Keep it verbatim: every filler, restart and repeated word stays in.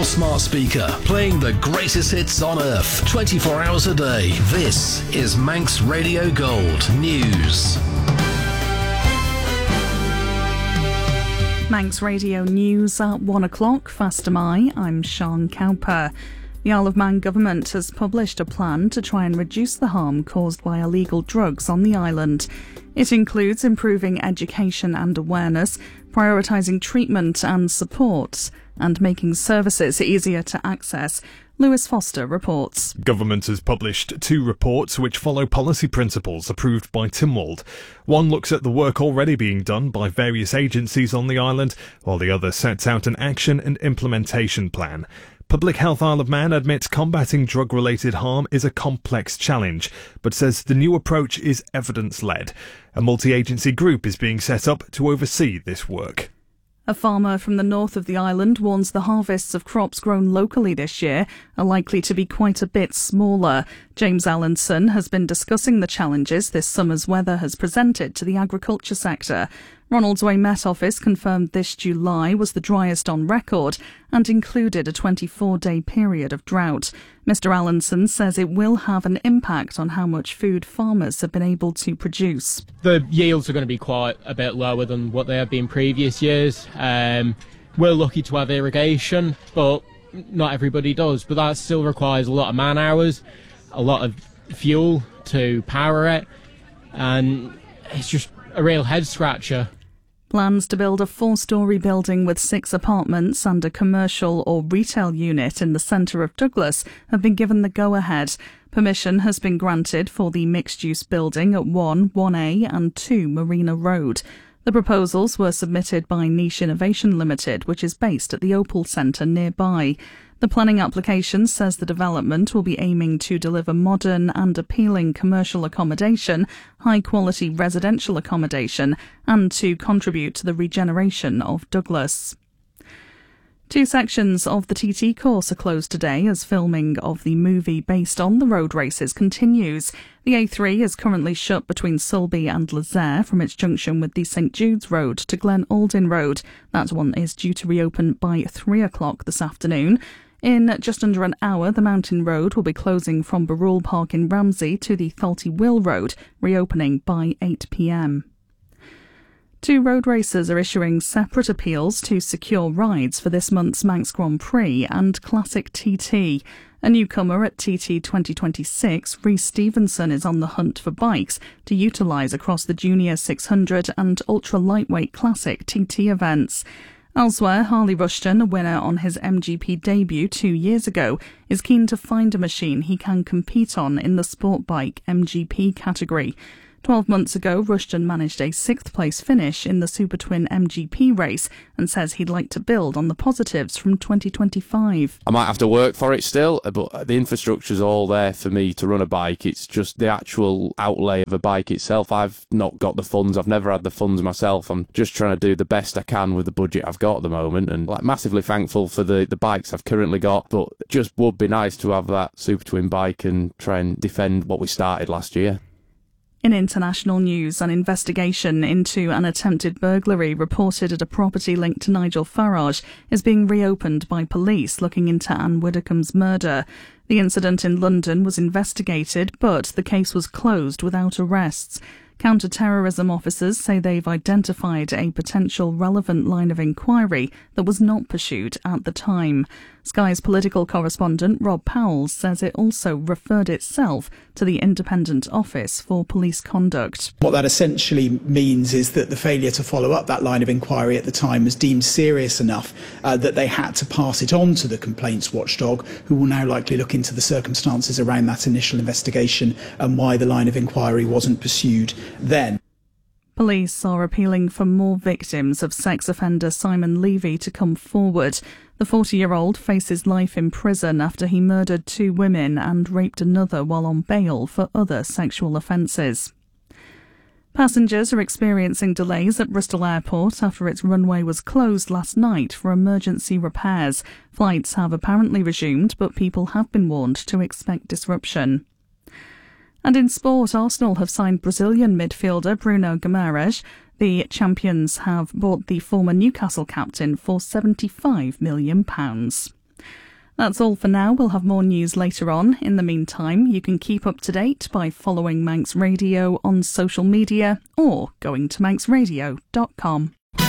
your smart speaker, playing the greatest hits on earth, twenty-four hours a day. This is Manx Radio Gold News. Manx Radio News at one o'clock. Fast am I. I'm Sean Cowper. The Isle of Man government has published a plan to try and reduce the harm caused by illegal drugs on the island. It includes improving education and awareness, prioritising treatment and support, and making services easier to access. Lewis Foster reports. Government has published two reports which follow policy principles approved by Tynwald. One looks at the work already being done by various agencies on the island, while the other sets out an action and implementation plan. Public Health Isle of Man admits combating drug-related harm is a complex challenge, but says the new approach is evidence-led. A multi-agency group is being set up to oversee this work. A farmer from the north of the island warns the harvests of crops grown locally this year are likely to be quite a bit smaller. James Allenson has been discussing the challenges this summer's weather has presented to the agriculture sector. Ronald's Way Met Office confirmed this July was the driest on record and included a twenty-four day period of drought. Mister Allenson says it will have an impact on how much food farmers have been able to produce. The yields are going to be quite a bit lower than what they have been previous years. Um, we're lucky to have irrigation, but not everybody does. But that still requires a lot of man hours, a lot of fuel to power it, and it's just a real head scratcher. Plans to build a four-storey building with six apartments and a commercial or retail unit in the centre of Douglas have been given the go-ahead. Permission has been granted for the mixed-use building at one, one A and two Marina Road. The proposals were submitted by Niche Innovation Limited, which is based at the Opal Centre nearby. The planning application says the development will be aiming to deliver modern and appealing commercial accommodation, high-quality residential accommodation, and to contribute to the regeneration of Douglas. Two sections of the T T course are closed today as filming of the movie based on the road races continues. The A three is currently shut between Sulby and Lezayre from its junction with the St Jude's Road to Glen Aldin Road. That one is due to reopen by three o'clock this afternoon. In just under an hour, the Mountain Road will be closing from Barrule Park in Ramsey to the Thalty Will Road, reopening by eight p m. Two road racers are issuing separate appeals to secure rides for this month's Manx Grand Prix and Classic T T. A newcomer at T T twenty twenty-six, Rhys Stevenson is on the hunt for bikes to utilise across the Junior six hundred and Ultra Lightweight Classic T T events. Elsewhere, Harley Rushton, a winner on his M G P debut two years ago, is keen to find a machine he can compete on in the sport bike M G P category. Twelve months ago, Rushton managed a sixth place finish in the Super Twin M G P race and says he'd like to build on the positives from twenty twenty-five. I might have to work for it still, but the infrastructure's all there for me to run a bike. It's just the actual outlay of a bike itself. I've not got the funds. I've never had the funds myself. I'm just trying to do the best I can with the budget I've got at the moment, and like massively thankful for the, the bikes I've currently got, but it just would be nice to have that Super Twin bike and try and defend what we started last year. In international news, an investigation into an attempted burglary reported at a property linked to Nigel Farage is being reopened by police looking into Anne Widdecombe's murder. The incident in London was investigated, but the case was closed without arrests. Counter-terrorism officers say they've identified a potential relevant line of inquiry that was not pursued at the time. Sky's political correspondent Rob Powell says it also referred itself to the Independent Office for Police Conduct. What that essentially means is that the failure to follow up that line of inquiry at the time was deemed serious enough uh, that they had to pass it on to the complaints watchdog, who will now likely look into the circumstances around that initial investigation and why the line of inquiry wasn't pursued then. Police are appealing for more victims of sex offender Simon Levy to come forward. The forty-year-old faces life in prison after he murdered two women and raped another while on bail for other sexual offences. Passengers are experiencing delays at Bristol Airport after its runway was closed last night for emergency repairs. Flights have apparently resumed, but people have been warned to expect disruption. And in sport, Arsenal have signed Brazilian midfielder Bruno Guimarães. The champions have bought the former Newcastle captain for seventy-five million pounds. That's all for now. We'll have more news later on. In the meantime, you can keep up to date by following Manx Radio on social media or going to manx radio dot com.